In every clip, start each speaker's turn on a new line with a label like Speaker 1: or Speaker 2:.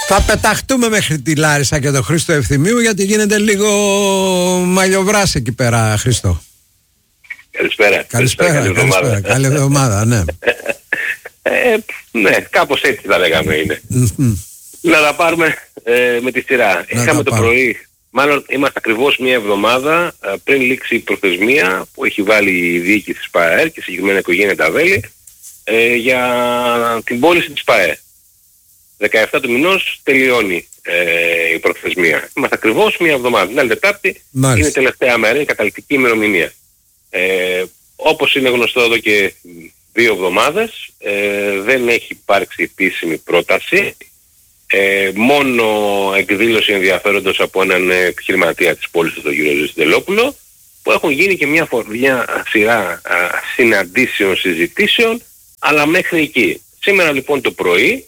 Speaker 1: Θα πεταχτούμε μέχρι τη Λάρισα και το Χρήστο Ευθυμίου, γιατί γίνεται λίγο μαλλιοβράς εκεί πέρα, Χρήστο.
Speaker 2: Καλησπέρα.
Speaker 1: Καλησπέρα. Καλή εβδομάδα, ναι.
Speaker 2: Ναι, κάπως έτσι θα λέγαμε είναι. Να τα πάρουμε με τη σειρά. Είχαμε το πρωί, μάλλον είμαστε ακριβώς μια εβδομάδα πριν λήξει η προθεσμία που έχει βάλει η διοίκηση της ΠΑΕ και συγκεκριμένα η οικογένεια Ταβέλη για την πώληση της ΠΑΕ. 17 του μηνός τελειώνει η προθεσμία. Είμαστε ακριβώς μια εβδομάδα. Την άλλη Τετάρτη είναι η τελευταία μέρα, είναι η καταληκτική ημερομηνία. Όπως είναι γνωστό εδώ και 2 εβδομάδες, δεν έχει υπάρξει επίσημη πρόταση. Μόνο εκδήλωση ενδιαφέροντος από έναν επιχειρηματία της πόλης του, τον κύριο Ζησντελόπουλο, που έχουν γίνει και μια σειρά συναντήσεων, συζητήσεων, αλλά μέχρι εκεί. Σήμερα λοιπόν το πρωί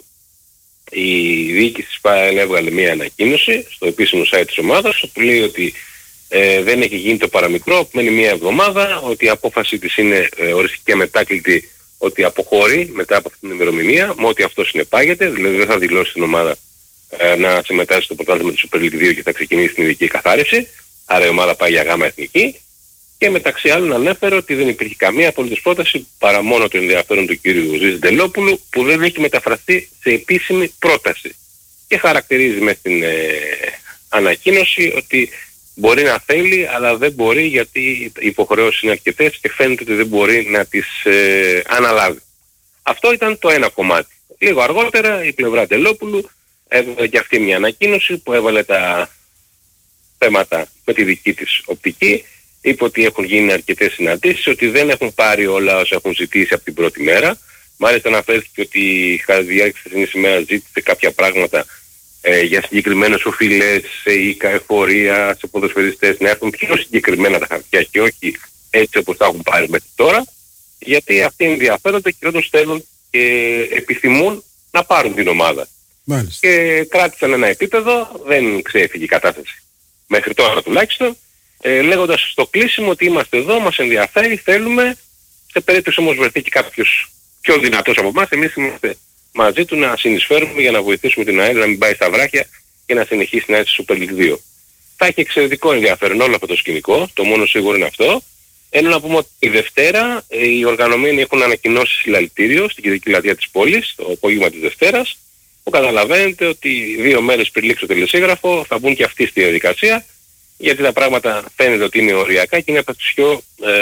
Speaker 2: η διοίκηση της ΠΑΕ έβγαλε μια ανακοίνωση στο επίσημο site της ομάδας που λέει ότι δεν έχει γίνει το παραμικρό, μένει μια εβδομάδα, ότι η απόφαση της είναι οριστική και μετάκλητη, ότι αποχωρεί μετά από αυτή την ημερομηνία, με ό,τι αυτό συνεπάγεται, δηλαδή δεν θα δηλώσει την ομάδα να συμμετάσχει στο πρωτάθλημα του Super League 2 και θα ξεκινήσει την ειδική καθάριση, άρα η ομάδα πάει για γάμα εθνική, και μεταξύ άλλων ανέφερε ότι δεν υπήρχε καμία απολύτως πρόταση παρά μόνο το ενδιαφέρον του κύριου Ζησντελόπουλου, που δεν έχει μεταφραστεί σε επίσημη πρόταση. Και χαρακτηρίζει με την ανακοίνωση ότι μπορεί να θέλει, αλλά δεν μπορεί, γιατί οι υποχρεώσεις είναι αρκετές και φαίνεται ότι δεν μπορεί να τις αναλάβει. Αυτό ήταν το ένα κομμάτι. Λίγο αργότερα η πλευρά Ντελόπουλου έβαλε και αυτή μια ανακοίνωση που έβαλε τα θέματα με τη δική της οπτική. Είπε ότι έχουν γίνει αρκετές συναντήσεις, ότι δεν έχουν πάρει όλα όσα έχουν ζητήσει από την πρώτη μέρα. Μάλιστα αναφέρθηκε ότι κατά τη διάρκεια της ημέρας ζήτησε κάποια πράγματα για συγκεκριμένες οφειλές, σε οίκα, εφορία, σε ποδοσφαιριστές, να έρθουν πιο συγκεκριμένα τα χαρτιά και όχι έτσι όπως τα έχουν πάρει μέχρι τώρα, γιατί αυτοί ενδιαφέρονται και όντως θέλουν και επιθυμούν να πάρουν την ομάδα. Μάλιστα. Και κράτησαν ένα επίπεδο, δεν ξέφυγε η κατάσταση μέχρι τώρα τουλάχιστον, λέγοντας στο κλείσιμο ότι είμαστε εδώ, μας ενδιαφέρει, θέλουμε, σε περίπτωση όμως βρεθεί και κάποιος πιο δυνατός από εμάς, εμείς είμαστε μαζί του να συνεισφέρουμε για να βοηθήσουμε την ΑΕΛ να μην πάει στα βράχια και να συνεχίσει να έρθει στο Super League 2. Θα έχει εξαιρετικό ενδιαφέρον όλο αυτό το σκηνικό, το μόνο σίγουρο είναι αυτό. Ενώ να πούμε ότι τη Δευτέρα οι οργανωμένοι έχουν ανακοινώσει συλλαλητήριο στην κεντρική πλατεία της πόλης, το απόγευμα της Δευτέρας, που καταλαβαίνετε ότι 2 μέρες πριν λήξει το τελεσίγραφο θα μπουν και αυτοί στη διαδικασία, γιατί τα πράγματα φαίνεται ότι είναι οριακά και είναι από τις πιο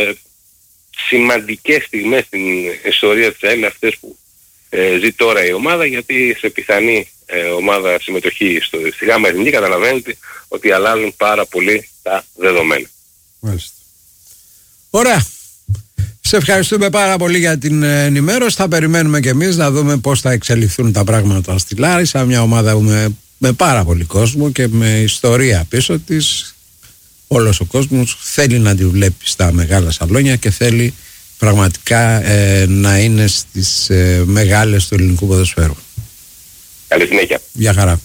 Speaker 2: σημαντικές στιγμές στην ιστορία της ΑΕΛ αυτές που ζει τώρα η ομάδα, γιατί σε πιθανή ομάδα συμμετοχή στη ΓΑΜΑ Εθνική καταλαβαίνετε ότι αλλάζουν πάρα πολύ τα δεδομένα. Μάλιστα.
Speaker 1: Ωραία. Σε ευχαριστούμε πάρα πολύ για την ενημέρωση. Θα περιμένουμε και εμείς να δούμε πώς θα εξελιχθούν τα πράγματα στη Λάρισα. Μια ομάδα με πάρα πολύ κόσμο και με ιστορία πίσω της. Όλος ο κόσμος θέλει να τη βλέπει στα μεγάλα σαλόνια και θέλει πραγματικά να είναι στις μεγάλες του ελληνικού ποδοσφαίρου.
Speaker 2: Καλή συνέχεια.
Speaker 1: Γεια χαρά.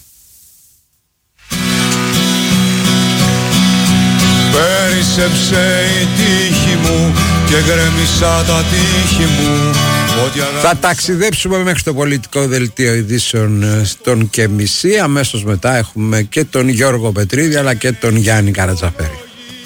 Speaker 3: Πέρισεψε η τύχη μου και γκρέμισα τα τύχη μου.
Speaker 1: Θα ταξιδέψουμε μέχρι το πολιτικό δελτίο ειδήσεων στον και μισή. Αμέσως μετά έχουμε και τον Γιώργο Πετρίδη αλλά και τον Γιάννη Καρατζαφέρη.